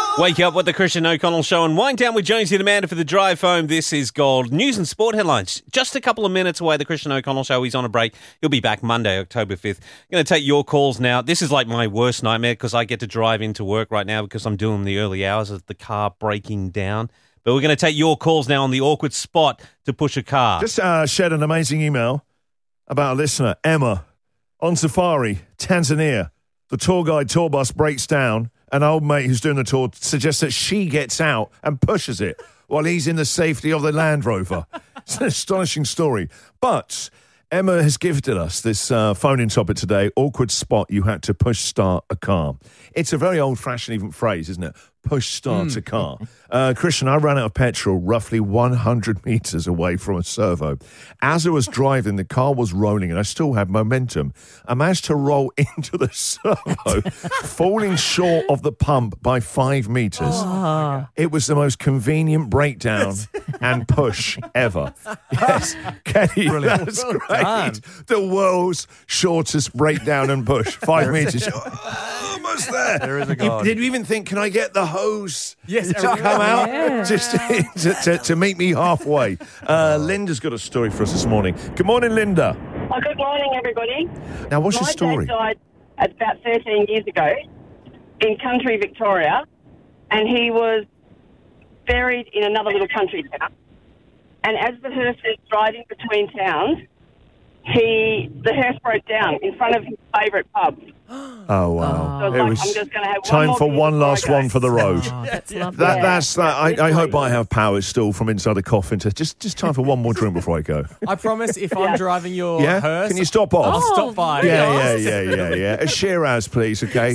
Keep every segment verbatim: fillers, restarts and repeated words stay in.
Wake up with the Christian O'Connell Show and wind down with Jonesy and Amanda for the drive home. This is Gold. News and sport headlines. Just a couple of minutes away, the Christian O'Connell Show. He's on a break. He'll be back Monday, October fifth. I'm going to take your calls now. This is like my worst nightmare because I get to drive into work right now because I'm doing the early hours of the car breaking down. But we're going to take your calls now on the awkward spot to push a car. Just uh, shared an amazing email about a listener, Emma, on safari, Tanzania. The tour guide tour bus breaks down. An old mate who's doing the tour suggests that she gets out and pushes it while he's in the safety of the Land Rover. It's an astonishing story. But Emma has gifted us this uh, phone-in topic today, awkward spot you had to push start a car. It's a very old-fashioned even phrase, isn't it? Push start mm. a car. Uh, Christian, I ran out of petrol roughly one hundred metres away from a servo. As I was driving, the car was rolling and I still had momentum. I managed to roll into the servo, falling short of the pump by five metres. Oh. It was the most convenient breakdown and push ever. Yes, Kenny, Brilliant. that's Well great. done. The world's shortest breakdown and push. Five metres. Almost there. There is a You- God. Did you even think, can I get the hose Yes, to I come out Yeah. just to, to, to meet me halfway? Uh, Linda's got a story for us this morning. Good morning, Linda. Oh, good morning, everybody. Now, what's My your story? dad died about thirteen years ago in country Victoria, and he was buried in another little country town. And as the hearse was driving between towns, he the hearse broke down in front of his favourite pub. Oh, wow. So it's It like, was I'm just going to have one time more for beer one before I last go. one for the road. Oh, that's lovely. That, Yeah. that's that. I, I hope I have power still from inside the coffin to just, just time for one more drink before I go. I promise if I'm driving your Yeah? hearse, Can you stop off? I'll stop by. Yeah, yeah, yeah, yeah, yeah. A Shiraz, please, okay?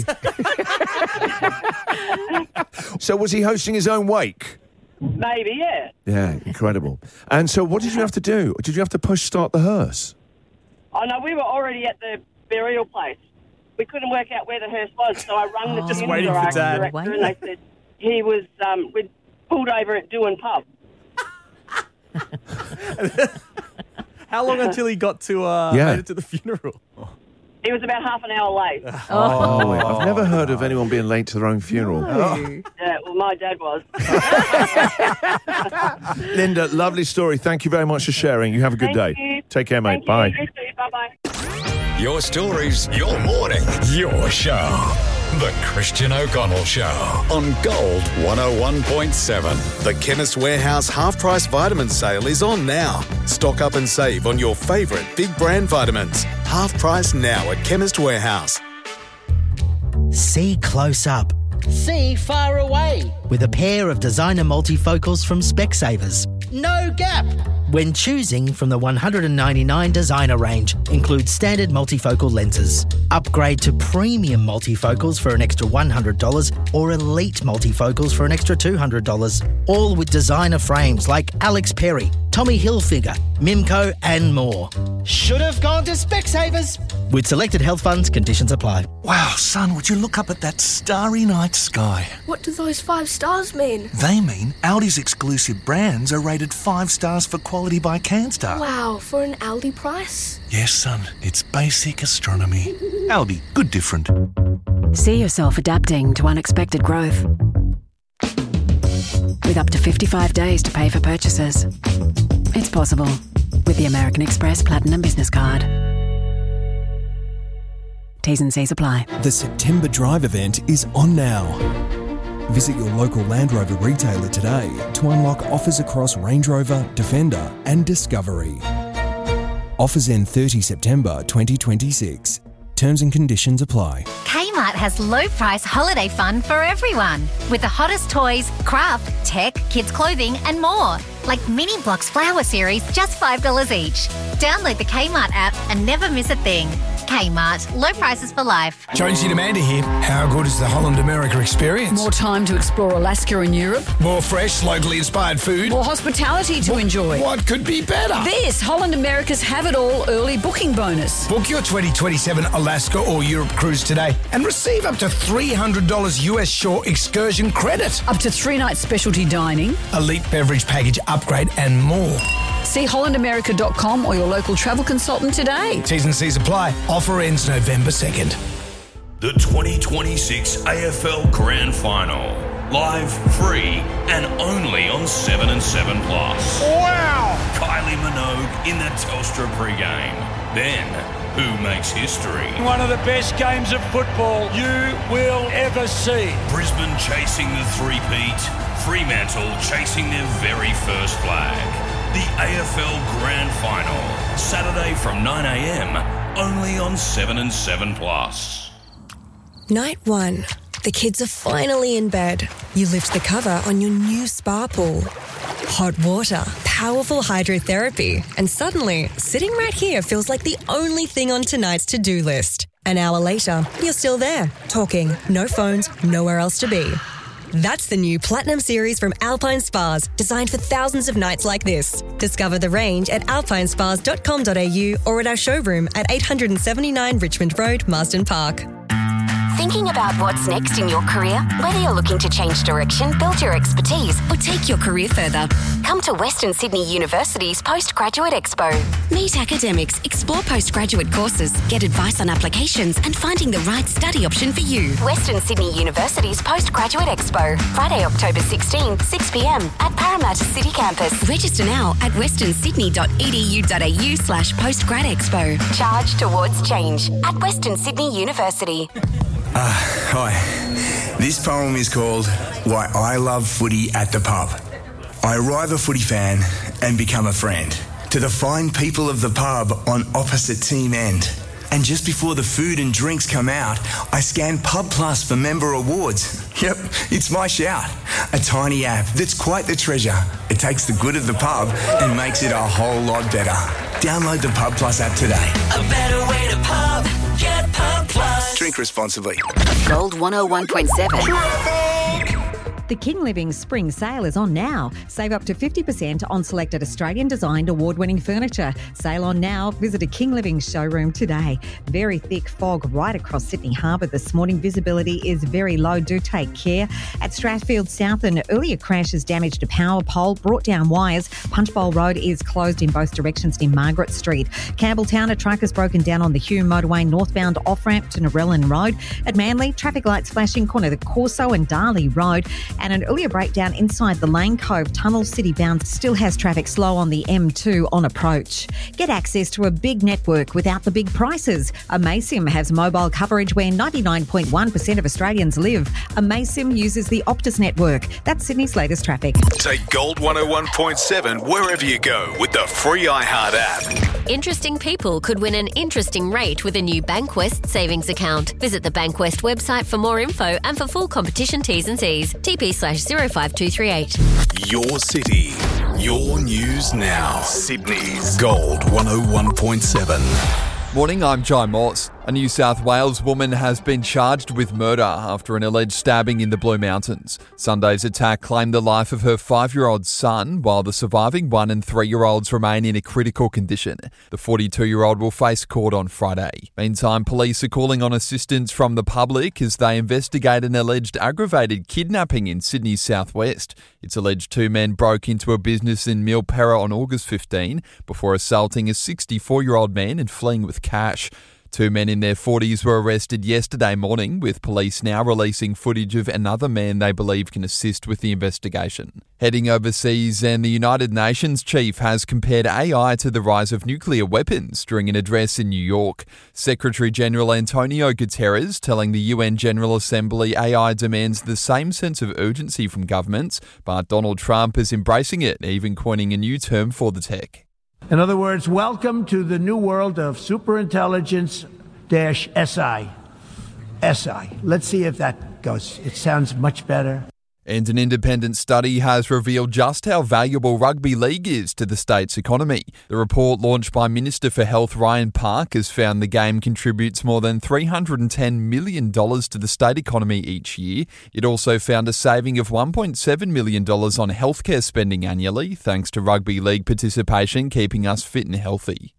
So was he hosting his own wake? Maybe, yeah. Yeah, incredible. And so what did you have to do? Did you have to push start the hearse? Oh, no, we were already at the burial place. We couldn't work out where the hearse was, so I rung the Oh. Just funeral waiting for Dad. director, and they said he was um, we'd pulled over at Doohan Pub. How long until he got to uh, Yeah. made it to the funeral? He was about half an hour late. Oh, I've never heard of anyone being late to their own funeral. Yeah, well, my dad was. Linda, lovely story. Thank you very much for sharing. You have a good Thank day. you. Take care, mate. Thank Bye. You. You too. Bye-bye. Your stories, your morning, your show. The Christian O'Connell Show on Gold one oh one point seven. The Chemist Warehouse half-price vitamin sale is on now. Stock up and save on your favourite big brand vitamins. Half price now at Chemist Warehouse. See close up. See far away. With a pair of designer multifocals from Specsavers. No gap. When choosing from the one hundred ninety-nine designer range, includes standard multifocal lenses. Upgrade to premium multifocals for an extra one hundred dollars or elite multifocals for an extra two hundred dollars. All with designer frames like Alex Perry, Tommy Hilfiger, Mimco and more. Should have gone to Specsavers. With selected health funds, conditions apply. Wow, son, would you look up at that starry night sky? What do those five stars mean? They mean Aldi's exclusive brands are rated five stars for quality by CanStar. Wow, for an Aldi price? Yes, son, it's basic astronomy. Aldi, good different. See yourself adapting to unexpected growth. With up to fifty-five days to pay for purchases. It's possible with the American Express Platinum Business Card. T's and C's apply. The September Drive event is on now. Visit your local Land Rover retailer today to unlock offers across Range Rover, Defender and Discovery. Offers end thirtieth September twenty twenty-six. Terms and conditions apply. Kmart has low price holiday fun for everyone. With the hottest toys, craft, tech, kids clothing and more. Like Mini Blocks Flower Series, just five dollars each. Download the Kmart app and never miss a thing. Kmart, low prices for life. Jonesy and Amanda here. How good is the Holland America experience? More time to explore Alaska and Europe. More fresh, locally inspired food. More hospitality to what, enjoy. What could be better? This Holland America's Have It All early booking bonus. Book your twenty twenty-seven Alaska or Europe cruise today and receive up to three hundred dollars U S shore excursion credit. Up to three nights specialty dining. Elite beverage package upgrade and more. See holland america dot com or your local travel consultant today. T's and C's apply. Offer ends November second. The twenty twenty-six A F L Grand Final. Live, free, and only on seven and seven Plus. Wow! Kylie Minogue in the Telstra pregame. Then, who makes history? One of the best games of football you will ever see. Brisbane chasing the three-peat. Fremantle chasing their very first flag. The A F L Grand Final. Saturday from nine a.m. only on seven and seven Plus. Night one. The kids are finally in bed. You lift the cover on your new spa pool. Hot water, powerful hydrotherapy, and suddenly, sitting right here feels like the only thing on tonight's to-do list. An hour later, you're still there, talking, no phones, nowhere else to be. That's the new Platinum Series from Alpine Spas, designed for thousands of nights like this. Discover the range at alpine spas dot com dot a u or at our showroom at eight seventy-nine Richmond Road, Marsden Park. Thinking about what's next in your career? Whether you're looking to change direction, build your expertise, or take your career further, come to Western Sydney University's Postgraduate Expo. Meet academics, explore postgraduate courses, get advice on applications, and finding the right study option for you. Western Sydney University's Postgraduate Expo, Friday, October sixteenth, six p.m. at Parramatta City Campus. Register now at western sydney dot e d u dot a u slash postgrad expo. Charge towards change at Western Sydney University. Uh, hi. This poem is called Why I Love Footy at the Pub. I arrive a footy fan and become a friend to the fine people of the pub on opposite team end. And just before the food and drinks come out, I scan Pub Plus for member awards. Yep, it's my shout. A tiny app that's quite the treasure. It takes the good of the pub and makes it a whole lot better. Download the Pub Plus app today. A better way to pub. Get Pub Plus. Drink responsibly. Gold one oh one point seven. The King Living Spring Sale is on now. Save up to fifty percent on selected Australian-designed award-winning furniture. Sale on now. Visit a King Living showroom today. Very thick fog right across Sydney Harbour this morning. Visibility is very low. Do take care. At Strathfield South, an earlier crash has damaged a power pole, brought down wires. Punchbowl Road is closed in both directions near Margaret Street. Campbelltown, a truck has broken down on the Hume motorway northbound off-ramp to Narellan Road. At Manly, traffic lights flashing corner the Corso and Darley Road. And an earlier breakdown inside the Lane Cove Tunnel. City bound still has traffic slow on the M two on approach. Get access to a big network without the big prices. Amaysim has mobile coverage where ninety-nine point one percent of Australians live. Amaysim uses the Optus network. That's Sydney's latest traffic. Take Gold one oh one point seven wherever you go with the free iHeart app. Interesting people could win an interesting rate with a new Bankwest savings account. Visit the Bankwest website for more info and for full competition T's and C's. T P slash zero five two three eight. Your city, your news now. Sydney's Gold one oh one point seven. Morning, I'm Jai Morse. A New South Wales woman has been charged with murder after an alleged stabbing in the Blue Mountains. Sunday's attack claimed the life of her five-year-old son, while the surviving one- and three-year-olds remain in a critical condition. The forty-two-year-old will face court on Friday. Meantime, police are calling on assistance from the public as they investigate an alleged aggravated kidnapping in Sydney's southwest. It's alleged two men broke into a business in Milperra on August fifteenth before assaulting a sixty-four-year-old man and fleeing with cash. Two men in their forties were arrested yesterday morning, with police now releasing footage of another man they believe can assist with the investigation. Heading overseas, and the United Nations chief has compared A I to the rise of nuclear weapons during an address in New York. Secretary-General Antonio Guterres telling the U N General Assembly A I demands the same sense of urgency from governments, but Donald Trump is embracing it, even coining a new term for the tech. In other words, welcome to the new world of superintelligence dash S I. S I. Let's see if that goes. It sounds much better. And an independent study has revealed just how valuable rugby league is to the state's economy. The report, launched by Minister for Health Ryan Park, has found the game contributes more than three hundred ten million dollars to the state economy each year. It also found a saving of one point seven million dollars on healthcare spending annually, thanks to rugby league participation keeping us fit and healthy.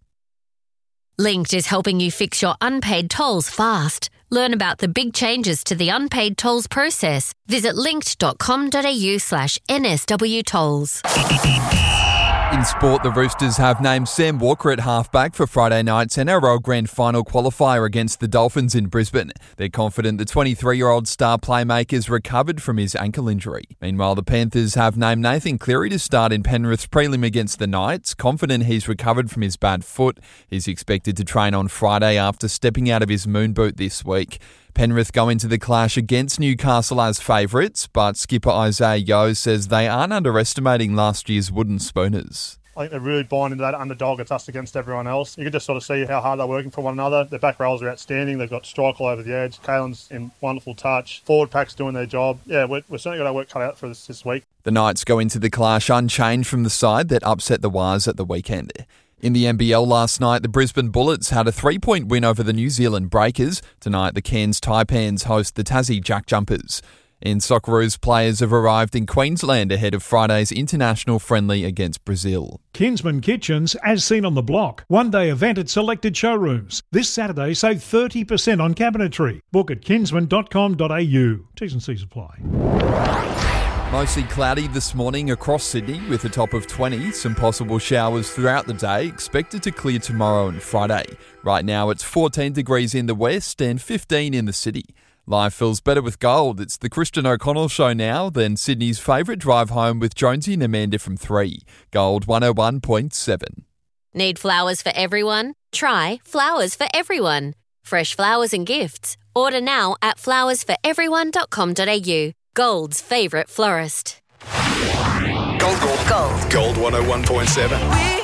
Linked is helping you fix your unpaid tolls fast. Learn about the big changes to the unpaid tolls process. Visit linked dot com dot a u slash N S W tolls. In sport, the Roosters have named Sam Walker at halfback for Friday night's N R L Grand Final qualifier against the Dolphins in Brisbane. They're confident the twenty-three-year-old star playmaker's recovered from his ankle injury. Meanwhile, the Panthers have named Nathan Cleary to start in Penrith's prelim against the Knights, confident he's recovered from his bad foot. He's expected to train on Friday after stepping out of his moon boot this week. Penrith go into the clash against Newcastle as favourites, but skipper Isaiah Yeo says they aren't underestimating last year's wooden spooners. I think they're really buying into that underdog. It's us against everyone else. You can just sort of see how hard they're working for one another. Their back rows are outstanding. They've got strike all over the edge. Kalen's in wonderful touch. Forward pack's doing their job. Yeah, we're, we're certainly got our work cut out for us this week. The Knights go into the clash unchanged from the side that upset the Wires at the weekend. In the N B L last night, the Brisbane Bullets had a three-point win over the New Zealand Breakers. Tonight, the Cairns Taipans host the Tassie Jack Jumpers. In Socceroos, players have arrived in Queensland ahead of Friday's international friendly against Brazil. Kinsman Kitchens, as seen on the block. One-day event at selected showrooms. This Saturday, save thirty percent on cabinetry. Book at kinsman dot com dot a u. T's and C's apply. Mostly cloudy this morning across Sydney with a top of twenty. Some possible showers throughout the day, expected to clear tomorrow and Friday. Right now it's fourteen degrees in the west and fifteen in the city. Life feels better with gold. It's the Christian O'Connell Show now, then Sydney's favourite drive home with Jonesy and Amanda from three. Gold one oh one point seven. Need flowers for everyone? Try Flowers for Everyone. Fresh flowers and gifts. Order now at flowers for everyone dot com dot a u. Gold's favourite florist. Gold, gold, gold. Gold one oh one point seven.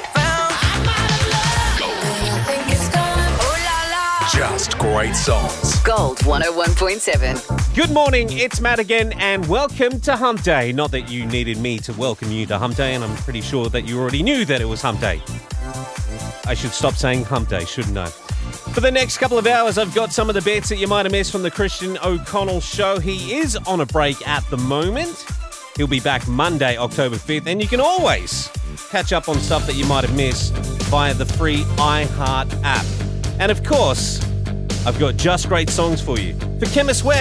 Just great songs. Gold one oh one point seven. Good morning, it's Matt again, and welcome to Hump Day. Not that you needed me to welcome you to Hump Day, and I'm pretty sure that you already knew that it was Hump Day. I should stop saying Hump Day, shouldn't I? For the next couple of hours, I've got some of the bits that you might have missed from the Christian O'Connell Show. He is on a break at the moment. He'll be back Monday, October fifth, and you can always catch up on stuff that you might have missed via the free iHeart app. And of course, I've got just great songs for you. For Chemist Warehouse,